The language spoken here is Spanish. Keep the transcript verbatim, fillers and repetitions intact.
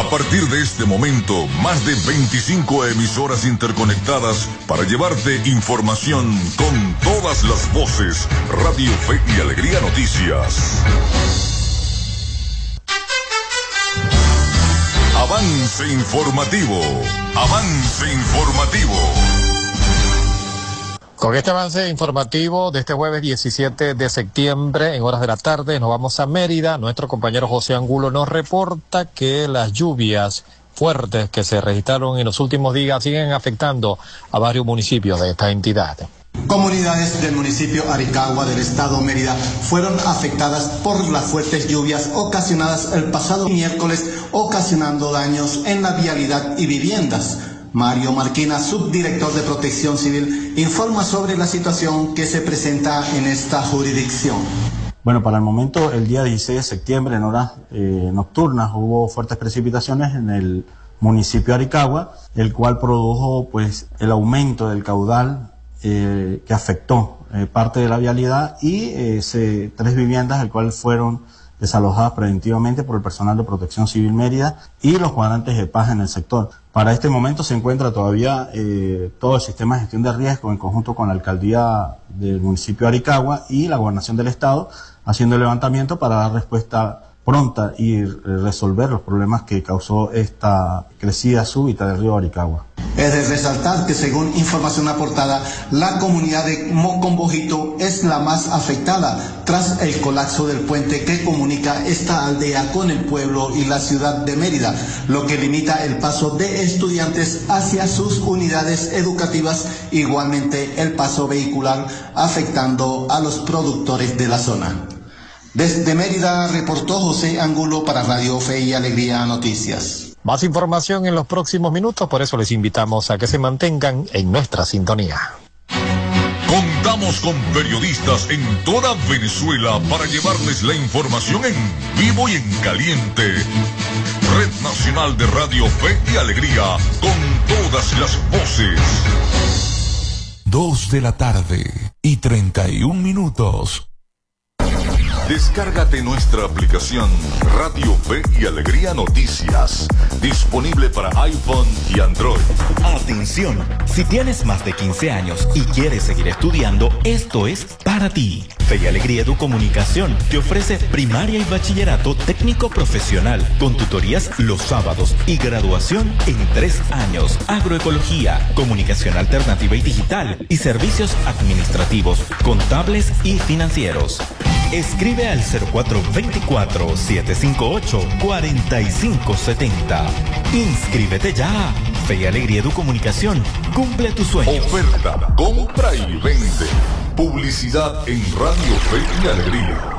A partir de este momento, más de veinticinco emisoras interconectadas para llevarte información con todas las voces. Radio Fe y Alegría Noticias. Avance informativo. Avance informativo. Con este avance informativo de este jueves diecisiete de septiembre, en horas de la tarde, nos vamos a Mérida. Nuestro compañero José Angulo nos reporta que las lluvias fuertes que se registraron en los últimos días siguen afectando a varios municipios de esta entidad. Comunidades del municipio Aricagua del estado Mérida fueron afectadas por las fuertes lluvias ocasionadas el pasado miércoles, ocasionando daños en la vialidad y viviendas. Mario Marquina, subdirector de Protección Civil, informa sobre la situación que se presenta en esta jurisdicción. Bueno, para el momento, el día dieciséis de septiembre, en horas eh, nocturnas, hubo fuertes precipitaciones en el municipio de Aricagua, el cual produjo pues el aumento del caudal eh, que afectó eh, parte de la vialidad y eh, se, tres viviendas, el cual fueron desalojadas preventivamente por el personal de Protección Civil Mérida y los cuadrantes de paz en el sector. Para este momento se encuentra todavía eh, todo el sistema de gestión de riesgo en conjunto con la alcaldía del municipio de Aricagua y la gobernación del estado, haciendo el levantamiento para dar respuesta pronta y resolver los problemas que causó esta crecida súbita del río Aricagua. Es de resaltar que, según información aportada, la comunidad de Mocombojito es la más afectada tras el colapso del puente que comunica esta aldea con el pueblo y la ciudad de Mérida, lo que limita el paso de estudiantes hacia sus unidades educativas, igualmente el paso vehicular, afectando a los productores de la zona. Desde Mérida reportó José Angulo para Radio Fe y Alegría Noticias. Más información en los próximos minutos, por eso les invitamos a que se mantengan en nuestra sintonía. Contamos con periodistas en toda Venezuela para llevarles la información en vivo y en caliente. Red Nacional de Radio Fe y Alegría, con todas las voces. Dos de la tarde y treinta y un minutos. Descárgate nuestra aplicación Radio Fe y Alegría Noticias, disponible para iPhone y Android. Atención, si tienes más de quince años y quieres seguir estudiando, esto es para ti. Fe y Alegría Educomunicación te ofrece primaria y bachillerato técnico profesional con tutorías los sábados y graduación en tres años. Agroecología, comunicación alternativa y digital y servicios administrativos, contables y financieros. Escribe al cero cuatro dos cuatro, siete cinco ocho, cuatro cinco siete cero. Inscríbete ya. Fe y Alegría Educomunicación. Cumple tus sueños. Oferta, compra y vende. Publicidad en Radio Fe y Alegría.